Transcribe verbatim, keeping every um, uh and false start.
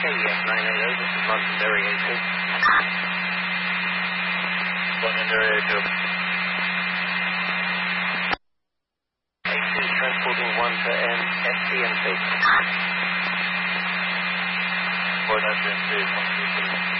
K E F nine eight zero, this is Londonderry A two. Londonderry A two. A two transporting one to N S T N C. Boy, that's N C,